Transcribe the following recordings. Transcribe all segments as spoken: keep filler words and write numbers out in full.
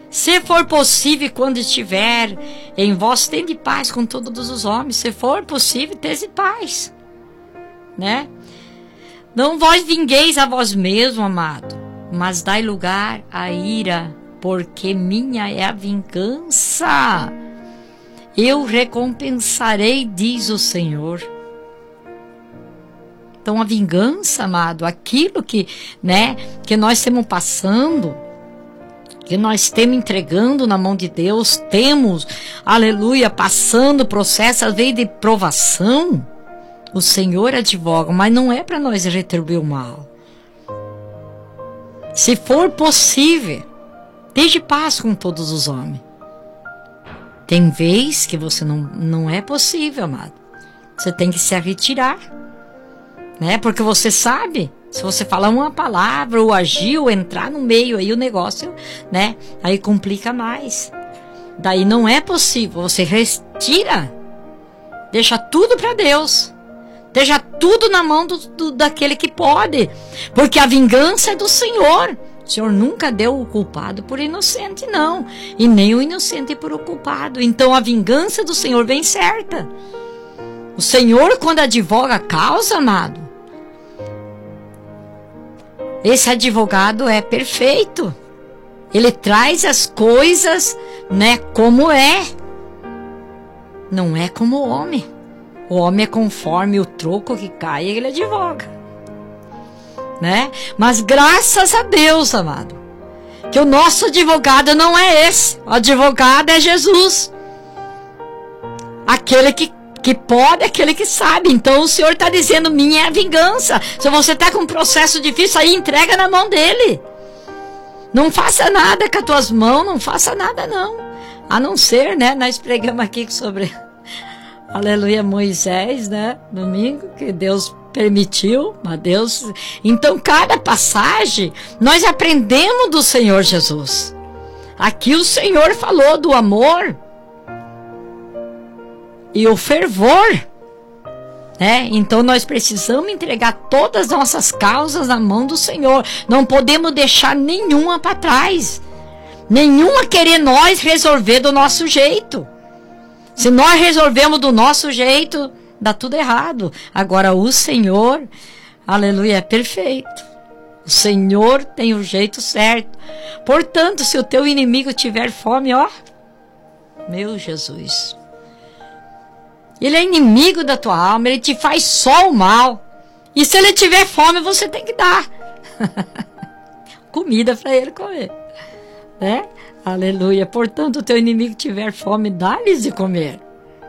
Se for possível, quando estiver em vós, tende paz com todos os homens. Se for possível, tende paz. Né? Não vós vingueis a vós mesmo, amado, mas dai lugar à ira, porque minha é a vingança. Eu recompensarei, diz o Senhor. Então a vingança, amado, aquilo que, né, que nós estamos passando, que nós estamos entregando na mão de Deus, temos, aleluia, passando processo, às vezes de provação, o Senhor advoga, mas não é para nós retribuir o mal. Se for possível, esteja paz com todos os homens. Tem vez que você não, não é possível, amado. Você tem que se retirar. Né? Porque você sabe, se você falar uma palavra, ou agir, ou entrar no meio, aí o negócio, né? Aí complica mais. Daí não é possível. Você retira. Deixa tudo para Deus. Deixa tudo na mão do, do, daquele que pode. Porque a vingança é do Senhor. O Senhor nunca deu o culpado por inocente, não. E nem o inocente por o culpado. Então a vingança do Senhor vem certa. O Senhor, quando advoga a causa, amado, esse advogado é perfeito. Ele traz as coisas, né, como é. Não é como o homem. O homem é conforme o troco que cai, ele advoga. Né? Mas graças a Deus, amado, que o nosso advogado não é esse. O advogado é Jesus. Aquele que que pode, aquele que sabe. Então o Senhor está dizendo, minha é a vingança. Se você está com um processo difícil, aí entrega na mão dele. Não faça nada com as tuas mãos, não faça nada não. A não ser, né, nós pregamos aqui sobre, aleluia, Moisés, né, domingo, que Deus permitiu, mas Deus... Então cada passagem, nós aprendemos do Senhor Jesus. Aqui o Senhor falou do amor e o fervor, né? Então nós precisamos entregar todas as nossas causas na mão do Senhor. Não podemos deixar nenhuma para trás. Nenhuma querer nós resolver do nosso jeito. Se nós resolvemos do nosso jeito, dá tudo errado. Agora o Senhor, aleluia, é perfeito. O Senhor tem o jeito certo. Portanto, se o teu inimigo tiver fome, ó, meu Jesus, ele é inimigo da tua alma, ele te faz só o mal. E se ele tiver fome, você tem que dar comida para ele comer, né? Aleluia. Portanto, o teu inimigo tiver fome, dá-lhes de comer.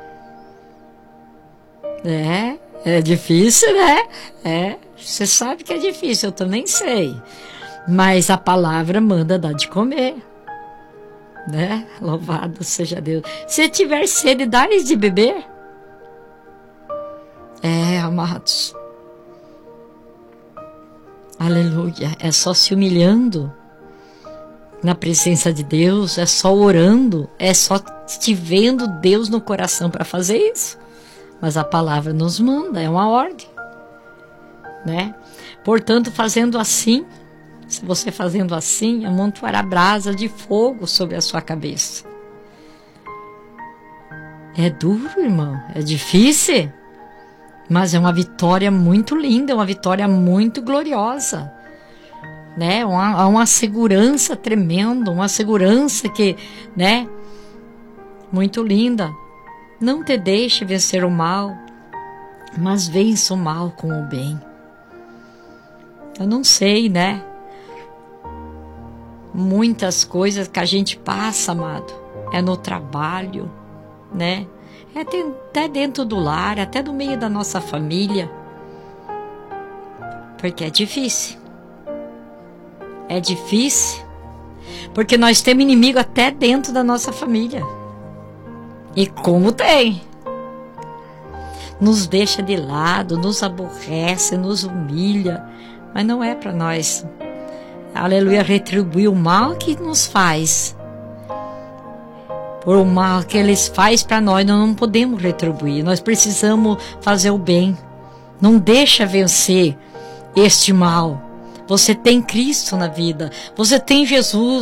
É, é difícil, né? É, você sabe que é difícil, eu também sei. Mas a palavra manda dar de comer, né? Louvado seja Deus. Se tiver sede, dá-lhes de beber. É, amados, aleluia, é só se humilhando na presença de Deus, é só orando, é só te vendo Deus no coração para fazer isso. Mas a palavra nos manda, é uma ordem, né? Portanto, fazendo assim, se você fazendo assim, amontoará brasa de fogo sobre a sua cabeça. É duro, irmão, é difícil. Mas é uma vitória muito linda, uma vitória muito gloriosa, né? Uma, uma segurança tremenda, uma segurança que, né? Muito linda. Não te deixe vencer o mal, mas vença o mal com o bem. Eu não sei, né? Muitas coisas que a gente passa, amado, é no trabalho, né? É até dentro do lar, até no meio da nossa família. Porque é difícil. É difícil. Porque nós temos inimigo até dentro da nossa família. E como tem? Nos deixa de lado, nos aborrece, nos humilha. Mas não é para nós, aleluia, retribuir o mal que nos faz. Por o mal que eles fazem para nós, nós não podemos retribuir. Nós precisamos fazer o bem. Não deixa vencer este mal. Você tem Cristo na vida. Você tem Jesus.